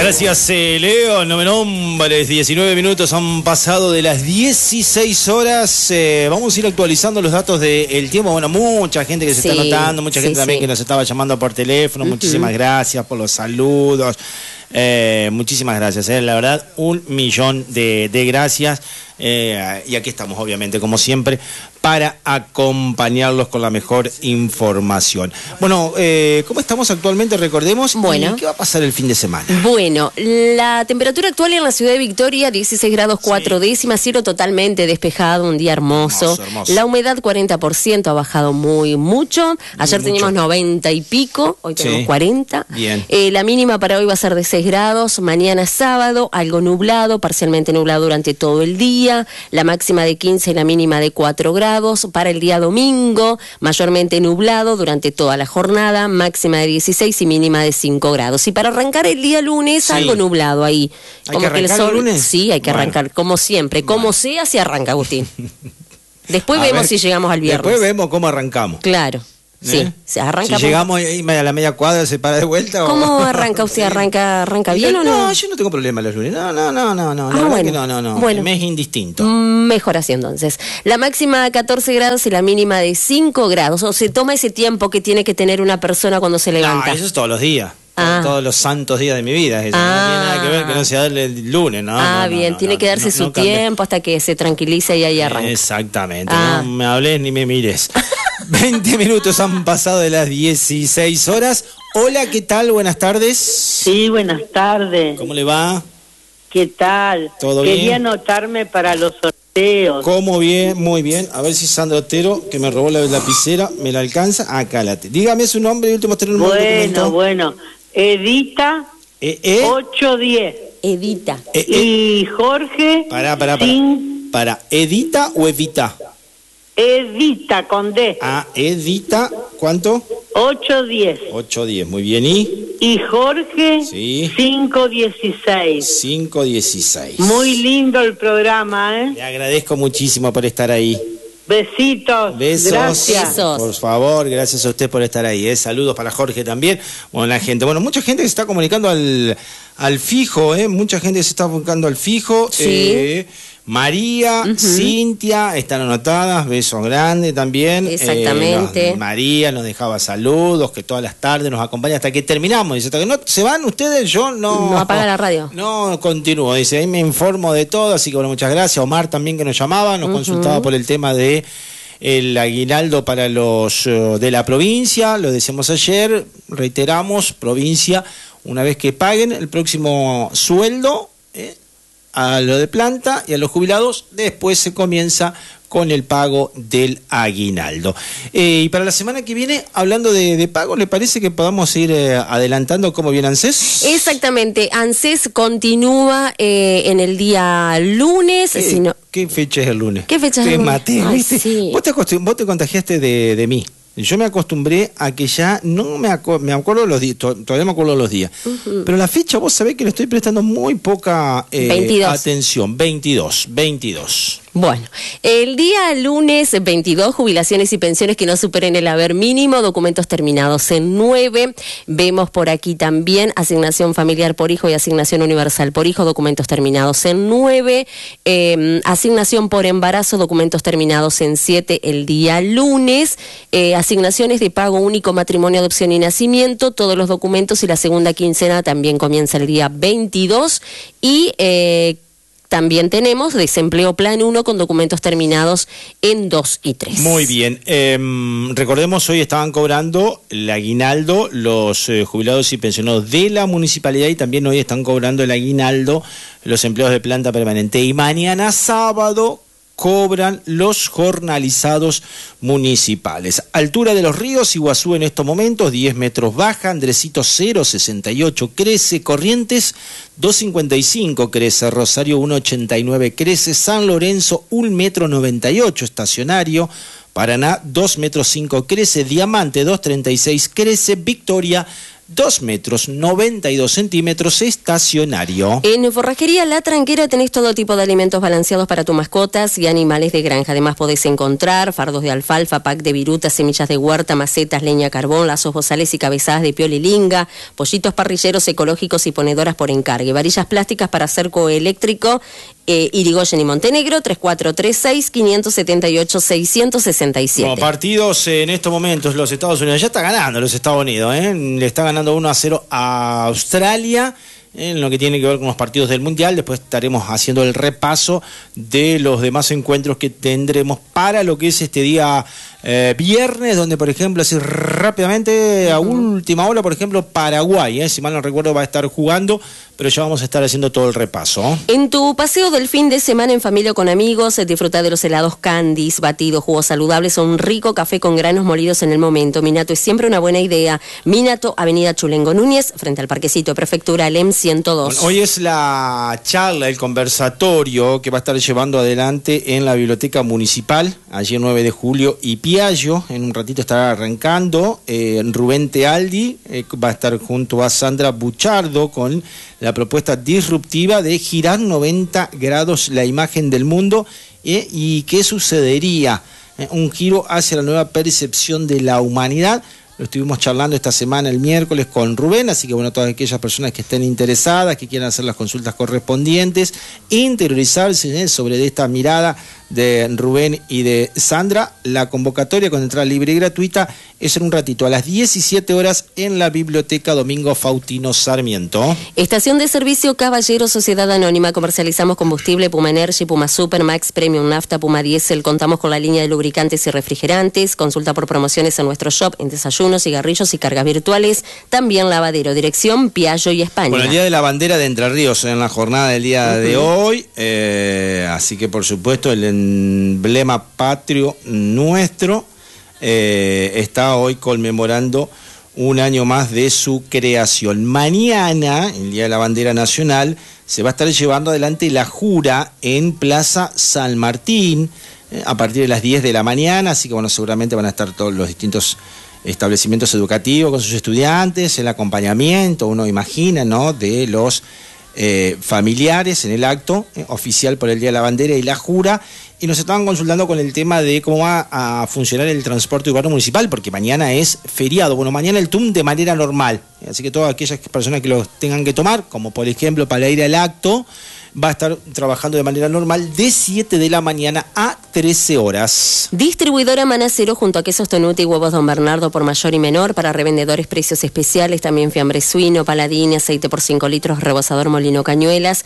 Gracias, Leo. No me nombres. 19 minutos han pasado de las 16 horas. Vamos a ir actualizando los datos del tiempo. Bueno, mucha gente que se está anotando, mucha gente también que nos estaba llamando por teléfono. Muchísimas gracias por los saludos. Muchísimas gracias. La verdad, 1.000.000 de gracias. Y aquí estamos, obviamente, como siempre, para acompañarlos con la mejor información. Bueno, ¿cómo estamos actualmente? Recordemos. Bueno, ¿qué va a pasar el fin de semana? Bueno, la temperatura actual en la ciudad de Victoria, 16 grados 4 décimas, cielo totalmente despejado, un día hermoso. Hermoso. La humedad 40%, ha bajado mucho. Ayer teníamos 90 y pico, hoy tenemos 40. Bien. La mínima para hoy va a ser de 6 grados, mañana sábado, algo nublado, parcialmente nublado durante todo el día. La máxima de 15 y la mínima de 4 grados. Para el día domingo, mayormente nublado durante toda la jornada, máxima de 16 y mínima de 5 grados. Y para arrancar el día lunes, algo nublado ahí. ¿Hay que arrancar el lunes? Sí, hay que arrancar, como siempre. Como sea, se arranca, Agustín. Después vemos si llegamos al viernes. Después vemos cómo arrancamos. Claro. Sí, se arranca. Si llegamos ahí a la media cuadra, ¿se para de vuelta? ¿Cómo arranca usted? ¿Arranca bien o no? No, yo no tengo problema los lunes. No. Bueno. Bueno. Me es indistinto. Mejor así entonces. La máxima 14 grados y la mínima de 5 grados. O se toma ese tiempo que tiene que tener una persona cuando se levanta. No, eso es todos los días. Todos los santos días de mi vida. Eso no tiene nada que ver que no sea el lunes, ¿no? Bien, tiene que darse su tiempo hasta que se tranquilice y ahí arranca. Exactamente. No me hables ni me mires. 20 minutos han pasado de las 16 horas. Hola, ¿qué tal? Buenas tardes. Sí, buenas tardes. ¿Cómo le va? ¿Qué tal? ¿Todo bien? Quería anotarme para los sorteos. ¿Cómo bien? Muy bien. A ver si Sandra Otero, que me robó la lapicera, me la alcanza. Acá la dígame su nombre y último teléfono del documento. Bueno. Edita 810. Edita. Y Jorge. Para ¿Edita o Evita? Edita con D. Edita, ¿cuánto? 810. 810, muy bien. ¿Y Jorge? Sí. 516. 516. Muy lindo el programa, ¿eh? Le agradezco muchísimo por estar ahí. Besitos. Besos. Gracias. Por favor, gracias a usted por estar ahí. Saludos para Jorge también. Bueno, la gente. Bueno, mucha gente se está comunicando al fijo, mucha gente se está comunicando al fijo. Sí. María, Cintia, están anotadas, besos grandes también. Exactamente. María nos dejaba saludos, que todas las tardes nos acompaña hasta que terminamos. Dice, hasta que no se van ustedes, yo no... No apaga la radio. No, continúo. Dice, ahí me informo de todo, así que bueno, muchas gracias. Omar también que nos llamaba, nos consultaba por el tema de el aguinaldo para los de la provincia. Lo decíamos ayer, reiteramos, provincia, una vez que paguen el próximo sueldo, a lo de planta y a los jubilados, después se comienza con el pago del aguinaldo. Y para la semana que viene, hablando de pago, ¿le parece que podamos ir adelantando cómo viene ANSES? Exactamente, ANSES continúa en el día lunes. ¿Qué fecha es el lunes? ¿Qué fecha es el lunes? Maté, sí. Vos te contagiaste de mí. Yo me acostumbré a que ya no me acuerdo los días, todavía me acuerdo los días. Pero la fecha, vos sabés que le estoy prestando muy poca atención. 22. Bueno, el día lunes 22, jubilaciones y pensiones que no superen el haber mínimo, documentos terminados en 9. Vemos por aquí también asignación familiar por hijo y asignación universal por hijo, documentos terminados en 9. Asignación por embarazo, documentos terminados en 7 el día lunes. Asignaciones de pago único, matrimonio, adopción y nacimiento, todos los documentos y la segunda quincena también comienza el día 22. Y también tenemos desempleo plan 1 con documentos terminados en 2 y 3. Muy bien. Recordemos, hoy estaban cobrando el aguinaldo los jubilados y pensionados de la municipalidad y también hoy están cobrando el aguinaldo los empleados de planta permanente. Y mañana sábado cobran los jornalizados municipales. Altura de los ríos, Iguazú en estos momentos, 10 metros baja, Andresito 0,68 crece, Corrientes 2,55 crece, Rosario 1,89 crece, San Lorenzo 1,98 metro estacionario, Paraná 2,5 metros crece, Diamante 2,36 crece, Victoria 2 metros 92 centímetros, estacionario. En Forrajería La Tranquera tenés todo tipo de alimentos balanceados para tus mascotas y animales de granja. Además podés encontrar fardos de alfalfa, pack de virutas, semillas de huerta, macetas, leña, carbón, lazos bozales y cabezadas de piolilinga, pollitos parrilleros ecológicos y ponedoras por encargue, varillas plásticas para cerco eléctrico, Irigoyen y Montenegro, 3436-578-667. Como partidos en estos momentos, los Estados Unidos, ya está ganando los Estados Unidos, le está ganando 1-0 a Australia, en lo que tiene que ver con los partidos del Mundial. Después estaremos haciendo el repaso de los demás encuentros que tendremos para lo que es este día viernes, donde por ejemplo, así rápidamente, a última hora, por ejemplo, Paraguay, si mal no recuerdo, va a estar jugando, pero ya vamos a estar haciendo todo el repaso. En tu paseo del fin de semana en familia o con amigos, disfruta de los helados Candies, batidos, jugos saludables o un rico café con granos molidos en el momento. Minato es siempre una buena idea. Minato, Avenida Chulengo Núñez, frente al Parquecito de Prefectura, el M102. Bueno, hoy es la charla, el conversatorio que va a estar llevando adelante en la Biblioteca Municipal, allí el 9 de julio, y Piaggio, en un ratito estará arrancando. Rubén Tealdi va a estar junto a Sandra Buchardo con la propuesta disruptiva de girar 90 grados la imagen del mundo, y qué sucedería, un giro hacia la nueva percepción de la humanidad. Lo estuvimos charlando esta semana, el miércoles, con Rubén, así que bueno, todas aquellas personas que estén interesadas, que quieran hacer las consultas correspondientes, interiorizarse sobre esta mirada de Rubén y de Sandra. La convocatoria con entrada libre y gratuita es en un ratito, a las 17 horas, en la Biblioteca Domingo Faustino Sarmiento. Estación de servicio Caballero Sociedad Anónima. Comercializamos combustible Puma Energy, Puma Super, Max Premium Nafta, Puma Diesel. Contamos con la línea de lubricantes y refrigerantes. Consulta por promociones en nuestro shop, en desayunos, cigarrillos y cargas virtuales. También lavadero. Dirección Piaggio y España. Bueno, el Día de la Bandera de Entre Ríos en la jornada del día de hoy. Así que por supuesto el emblema patrio nuestro está hoy conmemorando un año más de su creación. Mañana, el Día de la Bandera Nacional, se va a estar llevando adelante la jura en Plaza San Martín a partir de las 10 de la mañana, así que bueno, seguramente van a estar todos los distintos establecimientos educativos con sus estudiantes, el acompañamiento, uno imagina, ¿no?, de los familiares en el acto oficial por el Día de la Bandera y la jura. Y nos estaban consultando con el tema de cómo va a funcionar el transporte urbano municipal, porque mañana es feriado. Bueno, mañana el TUM de manera normal, así que todas aquellas personas que lo tengan que tomar, como por ejemplo para ir al acto, va a estar trabajando de manera normal de 7 de la mañana a 13 horas. Distribuidora Manacero junto a quesos Tonuti y huevos Don Bernardo por mayor y menor. Para revendedores, precios especiales. También fiambre suino, paladín, aceite por 5 litros, rebozador Molino Cañuelas.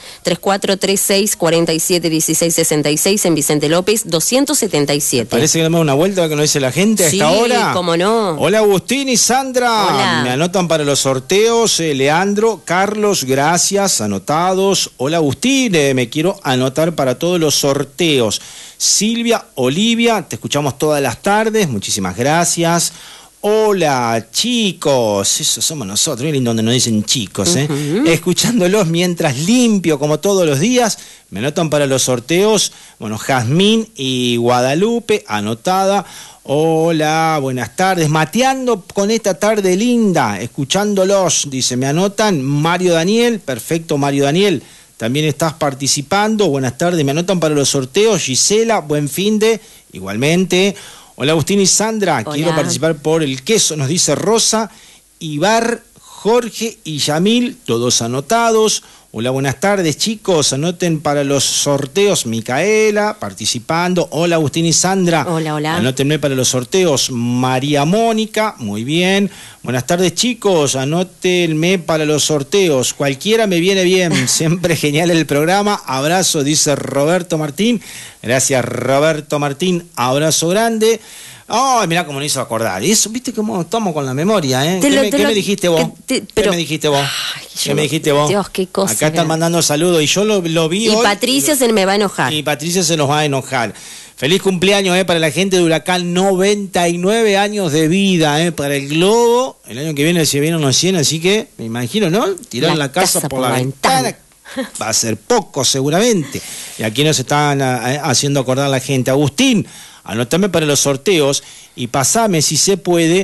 3436-471666 en Vicente López 277. Parece que damos una vuelta que nos dice la gente a esta hora. Sí, cómo no. Hola Agustín y Sandra. Hola. Me anotan para los sorteos. Leandro, Carlos, gracias, anotados. Hola Agustín. Me quiero anotar para todos los sorteos. Silvia, Olivia, te escuchamos todas las tardes, muchísimas gracias. Hola chicos, eso somos nosotros, miren donde nos dicen chicos, escuchándolos mientras limpio como todos los días. Me anotan para los sorteos, bueno, Jazmín y Guadalupe, anotada. Hola, buenas tardes, mateando con esta tarde linda, escuchándolos, dice, me anotan. Mario Daniel, perfecto Mario Daniel, también estás participando. Buenas tardes, me anotan para los sorteos. Gisela, buen fin de, igualmente. Hola Agustín y Sandra, hola. Quiero participar por el queso, nos dice Rosa, Ibar, Jorge y Yamil, todos anotados. Hola, buenas tardes chicos, anoten para los sorteos. Micaela, participando. Hola Agustín y Sandra. Hola, hola. Anótenme para los sorteos. María Mónica, muy bien. Buenas tardes chicos, anótenme para los sorteos. Cualquiera me viene bien, siempre genial el programa. Abrazo, dice Roberto Martín. Gracias Roberto Martín, abrazo grande. Ay, mirá cómo me hizo acordar. Eso, viste cómo estamos con la memoria, ¿eh? ¿Qué me dijiste vos? ¿Qué me dijiste vos? ¿Qué me dijiste vos? Dios, qué cosa. Acá están mandando saludos y yo lo vi hoy. Y Patricia se me va a enojar. Y Patricia se nos va a enojar. Feliz cumpleaños para la gente de Huracán, 99 años de vida para el Globo. El año que viene se vienen unos 100, así que me imagino, ¿no? Tirar la casa por la ventana. Va a ser poco seguramente. Y aquí nos están haciendo acordar la gente. Agustín, anótame para los sorteos y pasame, si se puede,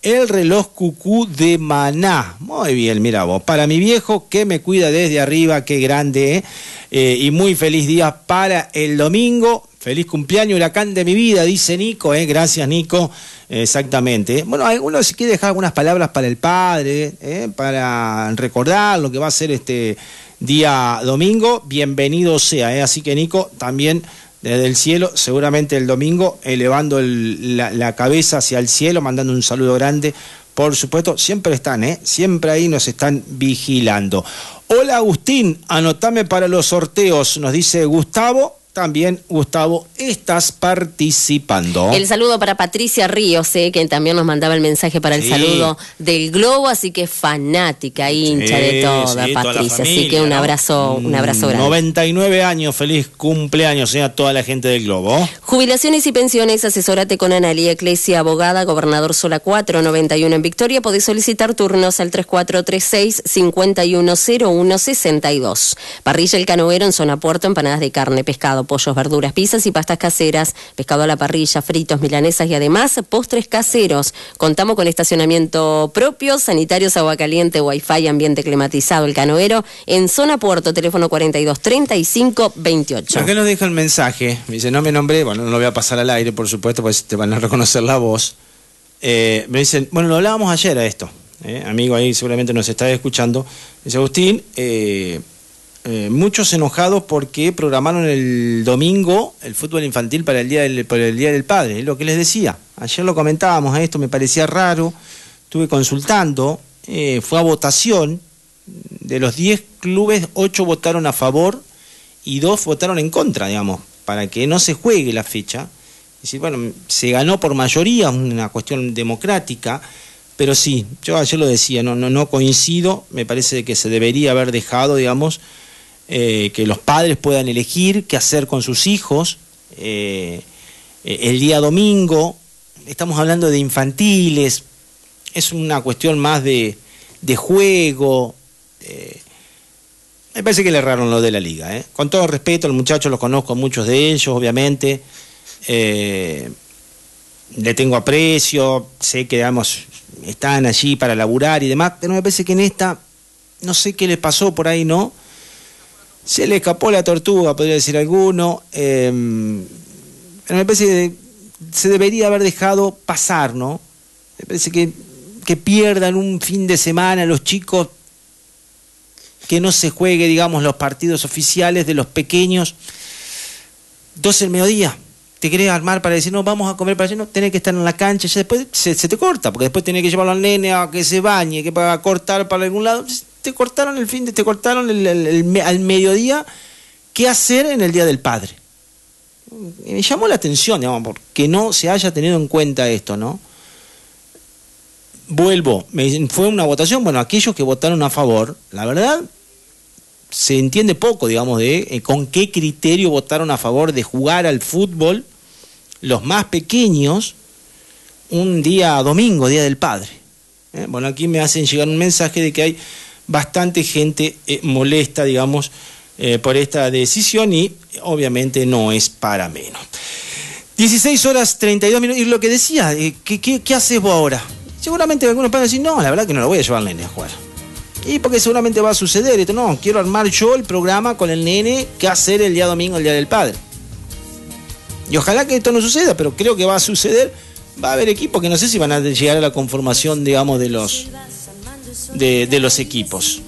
el reloj cucú de Maná. Muy bien, mira vos. Para mi viejo que me cuida desde arriba, qué grande, y muy feliz día para el domingo. Feliz cumpleaños, huracán de mi vida, dice Nico, gracias Nico, exactamente. Bueno, uno si quiere dejar algunas palabras para el padre, para recordar lo que va a ser este día domingo, bienvenido sea, así que Nico, también desde el cielo, seguramente el domingo, elevando la cabeza hacia el cielo, mandando un saludo grande, por supuesto, siempre están, siempre ahí nos están vigilando. Hola Agustín, anotame para los sorteos, nos dice Gustavo. También, Gustavo, estás participando. El saludo para Patricia Ríos, que también nos mandaba el mensaje para el saludo del Globo, así que fanática, hincha de toda Patricia, toda familia, así que un abrazo grande. 99 años, feliz cumpleaños a toda la gente del Globo. Jubilaciones y pensiones, asesórate con Analía Eclesia, abogada, Gobernador Sola 491 en Victoria. Podés solicitar turnos al 3436-510162. Parrilla El Canoero en zona Puerto, empanadas de carne, pescado, pollos, verduras, pizzas y pastas caseras, pescado a la parrilla, fritos, milanesas y además postres caseros. Contamos con estacionamiento propio, sanitarios, agua caliente, wifi, ambiente climatizado. El Canoero en zona Puerto, teléfono 423528. Acá nos deja el mensaje, me dice, no me nombré, bueno, no lo voy a pasar al aire, por supuesto, pues te van a reconocer la voz. Me dicen, bueno, lo hablábamos ayer a esto, amigo ahí seguramente nos está escuchando. Dice Agustín, muchos enojados porque programaron el domingo el fútbol infantil para el Día del Padre. Es lo que les decía. Ayer lo comentábamos a esto, me parecía raro. Estuve consultando, fue a votación. De los 10 clubes, 8 votaron a favor y 2 votaron en contra, digamos, para que no se juegue la fecha. Es decir, bueno, se ganó por mayoría, una cuestión democrática. Pero sí, yo ayer lo decía, no coincido. Me parece que se debería haber dejado, digamos, que los padres puedan elegir qué hacer con sus hijos el día domingo. Estamos hablando de infantiles, es una cuestión más de juego. Me parece que le erraron lo de la liga, con todo respeto, los muchachos los conozco, muchos de ellos, obviamente, le tengo aprecio, sé que, digamos, están allí para laburar y demás, pero me parece que en esta, no sé qué les pasó por ahí, ¿no? Se le escapó la tortuga, podría decir alguno, pero me parece que se debería haber dejado pasar, ¿no? Me parece que pierdan un fin de semana los chicos, que no se juegue, digamos, los partidos oficiales de los pequeños. 12 del mediodía, te querés armar para decir, no, vamos a comer para allá, no, tenés que estar en la cancha, ya después se te corta, porque después tenés que llevarlo al nene a que se bañe, que para cortar para algún lado. Te cortaron al mediodía, ¿qué hacer en el Día del Padre? Me llamó la atención, digamos, porque no se haya tenido en cuenta esto, ¿no? Vuelvo, fue una votación, bueno, aquellos que votaron a favor, la verdad, se entiende poco, digamos, de con qué criterio votaron a favor de jugar al fútbol los más pequeños un día domingo, Día del Padre. Bueno, aquí me hacen llegar un mensaje de que hay bastante gente molesta, digamos, por esta decisión y obviamente no es para menos. 16:32, y lo que decía, ¿qué haces vos ahora? Seguramente algunos pueden decir, no, la verdad que no lo voy a llevar al nene a jugar. Y porque seguramente va a suceder esto, no, quiero armar yo el programa con el nene, qué hacer el día domingo, el Día del Padre. Y ojalá que esto no suceda, pero creo que va a suceder. Va a haber equipos que no sé si van a llegar a la conformación, digamos, de los equipos.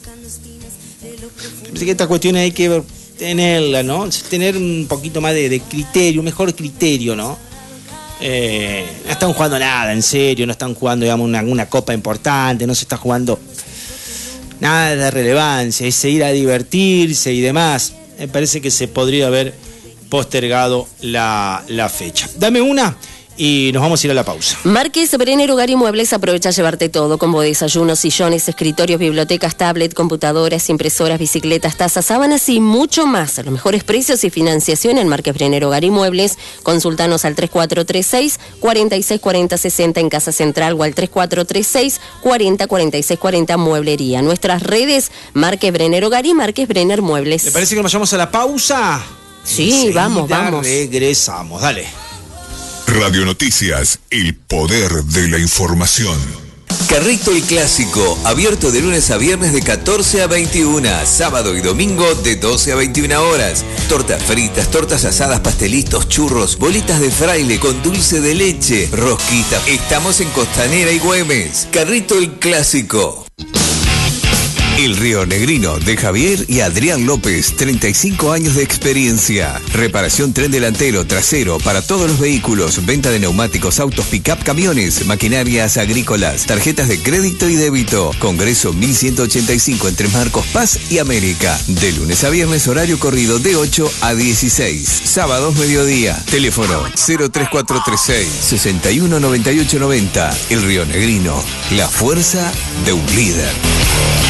Así que esta cuestión hay que tenerla, ¿no? Tener un poquito más de criterio, un mejor criterio, ¿no? No están jugando nada, en serio, no están jugando, digamos, una copa importante, no se está jugando nada de relevancia, es ir a divertirse y demás. Me parece que se podría haber postergado la fecha. Dame una y nos vamos a ir a la pausa. Márquez Brenner Hogar y Muebles aprovecha a llevarte todo, como desayunos, sillones, escritorios, bibliotecas, tablet, computadoras, impresoras, bicicletas, tazas, sábanas y mucho más. A los mejores precios y financiación en Márquez Brenner Hogar y Muebles. Consultanos al 3436-464060 en Casa Central o al 3436-404640 Mueblería. Nuestras redes, Márquez Brenner Hogar y Márquez Brenner Muebles. ¿Te parece que nos vayamos a la pausa? Sí, vamos. Regresamos, dale. Radio Noticias, el poder de la información. Carrito el Clásico, abierto de lunes a viernes de 14 a 21, sábado y domingo de 12 a 21 horas. Tortas fritas, tortas asadas, pastelitos, churros, bolitas de fraile con dulce de leche, rosquitas. Estamos en Costanera y Güemes. Carrito el Clásico. El Río Negrino, de Javier y Adrián López, 35 años de experiencia. Reparación tren delantero, trasero, para todos los vehículos. Venta de neumáticos, autos, pick-up, camiones, maquinarias agrícolas, tarjetas de crédito y débito. Congreso 1185 entre Marcos Paz y América. De lunes a viernes, horario corrido de 8 a 16. Sábados, mediodía. Teléfono 03436 619890. El Río Negrino, la fuerza de un líder.